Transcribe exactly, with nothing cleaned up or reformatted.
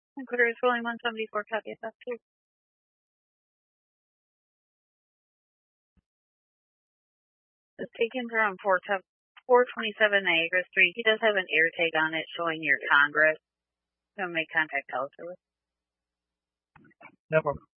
Inquiry is rolling one seventy-four, copy of that too. The Takins are on four twenty-seven Niagara Street. He does have an air tag on it showing your Congress. So make contact also. No problem.